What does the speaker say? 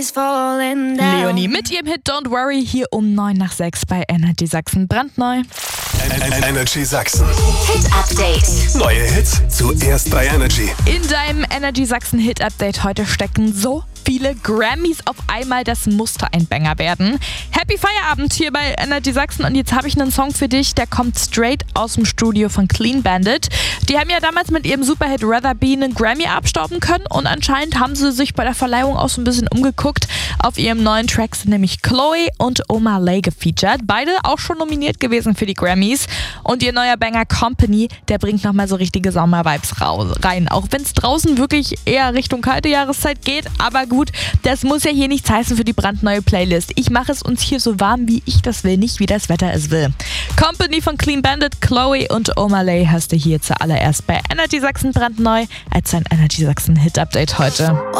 Leonie mit ihrem Hit Don't Worry hier um 9:06 bei Energy Sachsen brandneu. Energy Sachsen. Hit Update. Neue Hits zuerst bei Energy. In deinem Energy Sachsen Hit Update heute stecken so viele Grammys auf einmal, das musste ein Banger werden. Happy Feierabend hier bei Energy Sachsen und jetzt habe ich einen Song für dich, der kommt straight aus dem Studio von Clean Bandit. Die haben ja damals mit ihrem Superhit Rather Be einen Grammy abstauben können und anscheinend haben sie sich bei der Verleihung auch so ein bisschen umgeguckt. Auf ihrem neuen Track sind nämlich Chloe und Omar Lay gefeatured. Beide auch schon nominiert gewesen für die Grammys. Und ihr neuer Banger Company, der bringt nochmal so richtige Sommer-Vibes rein. Auch wenn es draußen wirklich eher Richtung kalte Jahreszeit geht. Aber gut, das muss ja hier nichts heißen für die brandneue Playlist. Ich mache es uns hier so warm, wie ich das will, nicht wie das Wetter es will. Company von Clean Bandit, Chloe und Omar Lay hörst du hier zuallererst bei Energy Sachsen brandneu als ein Energy Sachsen Hit Update heute.